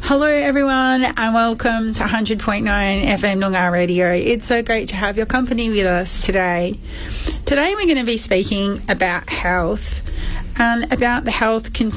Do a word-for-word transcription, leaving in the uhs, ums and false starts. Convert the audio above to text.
Hello everyone and welcome to one hundred point nine F M Noongar Radio. It's so great to have your company with us today. Today we're going to be speaking about health and about the health concerns